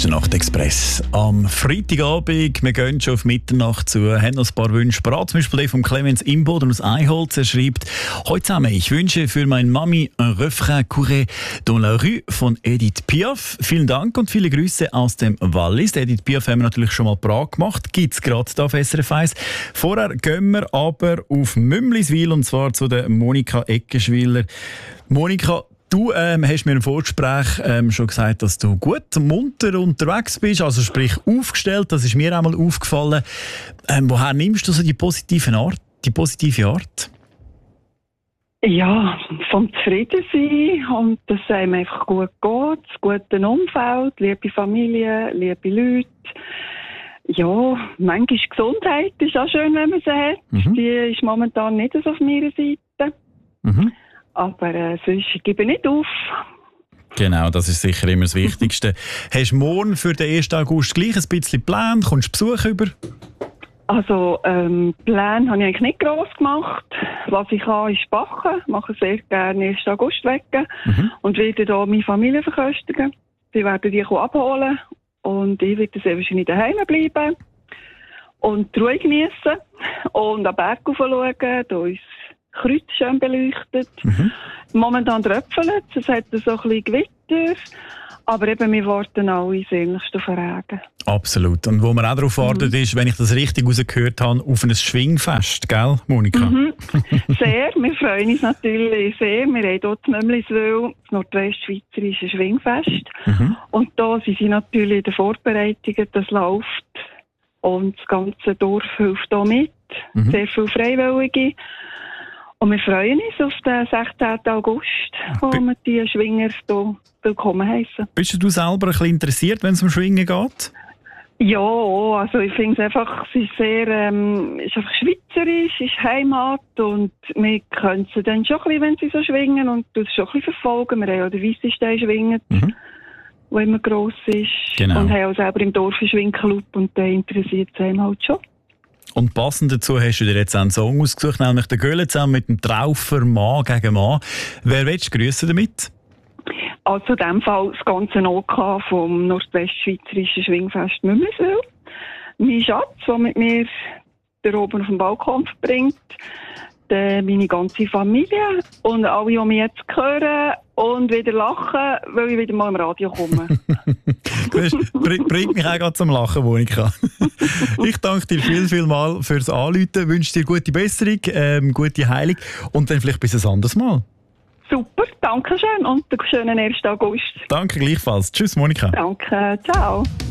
ist der Nachtexpress. Am Freitagabend, wir gehen schon auf Mitternacht zu, haben noch ein paar Wünsche parat. Zum Beispiel der von Clemens Imboden aus Eiholz. Er schreibt: Heute zusammen, ich wünsche für meine Mami ein Refrain couré dans la rue von Edith Piaf. Vielen Dank und viele Grüße aus dem Wallis. Edith Piaf haben wir natürlich schon mal parat gemacht. Gibt es gerade da auf SRF 1. Vorher gehen wir aber auf Mümliswil und zwar zu der Monika Eckenschwiller. Monika, du hast mir im Vorgespräch schon gesagt, dass du gut munter unterwegs bist, also sprich aufgestellt. Das ist mir einmal aufgefallen. Woher nimmst du so die positive Art? Ja, vom Zufriedensein und dass es einem einfach gut geht, das gute Umfeld, liebe Familie, liebe Leute. Ja, manchmal Gesundheit ist auch schön, wenn man sie hat. Die ist momentan nicht so auf meiner Seite. Aber sonst gebe ich nicht auf. Genau, das ist sicher immer das Wichtigste. Hast du morgen für den 1. August gleich ein bisschen Plan? Kommst du Besuch über? Also, Pläne habe ich eigentlich nicht gross gemacht. Was ich kann, ist backen. Ich mache sehr gerne 1. August wecken und werde hier meine Familie verköstigen. Sie werden die abholen und ich werde sehr wahrscheinlich daheim bleiben und die Ruhe geniessen und am Berg schauen. Da ist Kreuz schön beleuchtet. Momentan tröpfelt es, hat so ein bisschen Gewitter. Aber eben, wir warten alle sehnlichst auf Regen. Absolut. Und wo man auch darauf wartet, ist, wenn ich das richtig rausgehört habe, auf ein Schwingfest, gell, Monika? Sehr. Wir freuen uns natürlich sehr. Wir haben dort Mümliswil, das nordwestschweizerische Schwingfest. Und da sind sie natürlich in den Vorbereitungen, das läuft. Und das ganze Dorf hilft da mit. Sehr viele Freiwillige. Und wir freuen uns auf den 16. August, wo wir die Schwinger hier willkommen heissen. Bist du selber ein bisschen interessiert, wenn es um Schwingen geht? Ja, also ich finde es einfach, es ist sehr, ist einfach schweizerisch, ist Heimat und wir können sie dann schon ein bisschen, wenn sie so schwingen und das schon ein bisschen verfolgen. Wir haben ja den Weissenstein schwingen, der immer gross ist. Genau. Und haben auch selber im Dorf einen Schwingclub und der interessiert es einem halt schon. Und passend dazu hast du dir jetzt einen Song ausgesucht, nämlich den Göhle zusammen mit dem Traufer Mann gegen Mann. Wer willst du grüssen damit? Also in diesem Fall das ganze OK vom nordwestschweizerischen Schwingfest Mümliswil. Mein Schatz, der mit mir da oben auf dem Balkon verbringt. Meine ganze Familie und alle, die mich jetzt hören und wieder lachen, weil ich wieder mal im Radio komme. Bringt mich auch gerade zum Lachen, Monika. Ich danke dir viel mal fürs Anrufen, wünsche dir gute Besserung, gute Heilung und dann vielleicht bis ein anderes Mal. Super, danke schön und einen schönen 1. August. Danke gleichfalls. Tschüss, Monika. Danke, ciao.